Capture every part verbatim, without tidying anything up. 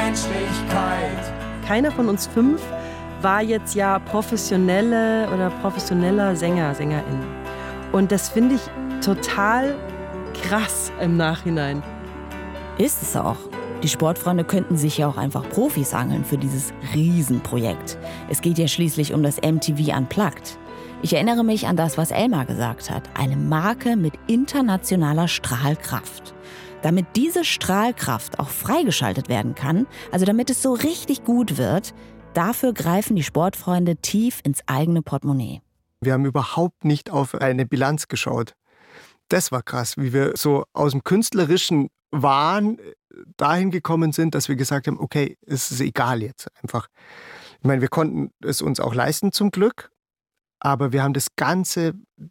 Menschlichkeit. Keiner von uns fünf war jetzt ja professionelle oder professioneller Sänger, Sängerin. Und das finde ich total krass im Nachhinein. Ist es auch. Die Sportfreunde könnten sich ja auch einfach Profis angeln für dieses Riesenprojekt. Es geht ja schließlich um das M T V Unplugged. Ich erinnere mich an das, was Elmar gesagt hat. Eine Marke mit internationaler Strahlkraft. Damit diese Strahlkraft auch freigeschaltet werden kann, also damit es so richtig gut wird, dafür greifen die Sportfreunde tief ins eigene Portemonnaie. Wir haben überhaupt nicht auf eine Bilanz geschaut. Das war krass, wie wir so aus dem künstlerischen Wahn dahin gekommen sind, dass wir gesagt haben, okay, es ist egal jetzt einfach. Ich meine, wir konnten es uns auch leisten zum Glück, aber wir haben das Ganze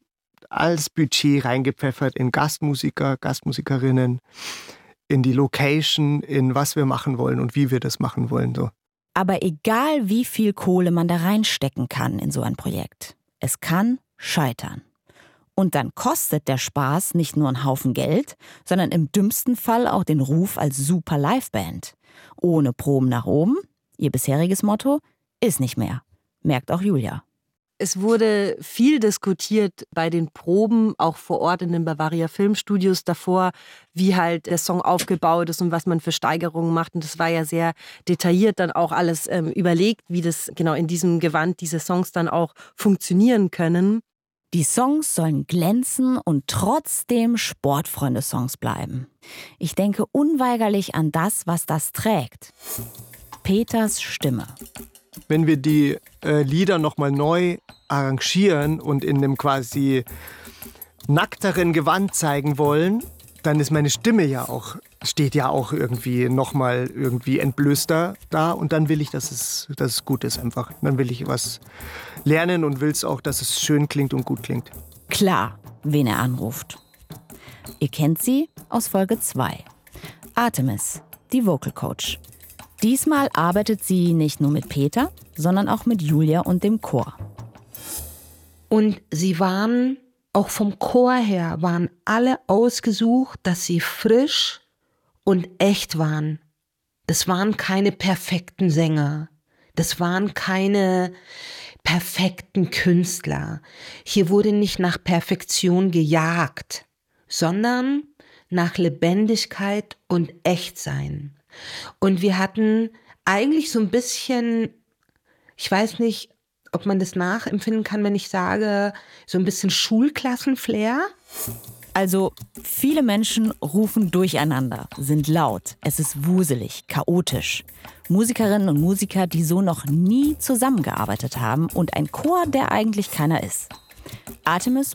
als Budget reingepfeffert in Gastmusiker, Gastmusikerinnen, in die Location, in was wir machen wollen und wie wir das machen wollen. So. Aber egal, wie viel Kohle man da reinstecken kann in so ein Projekt, es kann scheitern. Und dann kostet der Spaß nicht nur einen Haufen Geld, sondern im dümmsten Fall auch den Ruf als super Liveband. Ohne Proben nach oben, ihr bisheriges Motto, ist nicht mehr. Merkt auch Julia. Es wurde viel diskutiert bei den Proben, auch vor Ort in den Bavaria Filmstudios davor, wie halt der Song aufgebaut ist und was man für Steigerungen macht. Und das war ja sehr detailliert dann auch alles ähm, überlegt, wie das genau in diesem Gewand diese Songs dann auch funktionieren können. Die Songs sollen glänzen und trotzdem Sportfreunde-Songs bleiben. Ich denke unweigerlich an das, was das trägt. Peters Stimme. Wenn wir die äh, Lieder nochmal neu arrangieren und in einem quasi nackteren Gewand zeigen wollen, dann ist meine Stimme ja auch, steht ja auch irgendwie nochmal irgendwie entblößter da. Und dann will ich, dass es, dass es gut ist einfach. Dann will ich was lernen und will es auch, dass es schön klingt und gut klingt. Klar, wen er anruft. Ihr kennt sie aus Folge zwei. Artemis, die Vocal Coach. Diesmal arbeitet sie nicht nur mit Peter, sondern auch mit Julia und dem Chor. Und sie waren, auch vom Chor her, waren alle ausgesucht, dass sie frisch und echt waren. Das waren keine perfekten Sänger. Das waren keine perfekten Künstler. Hier wurde nicht nach Perfektion gejagt, sondern nach Lebendigkeit und Echtsein. Und wir hatten eigentlich so ein bisschen, ich weiß nicht, ob man das nachempfinden kann, wenn ich sage, so ein bisschen Schulklassenflair. Also viele Menschen rufen durcheinander, sind laut, es ist wuselig, chaotisch. Musikerinnen und Musiker, die so noch nie zusammengearbeitet haben und ein Chor, der eigentlich keiner ist. Artemis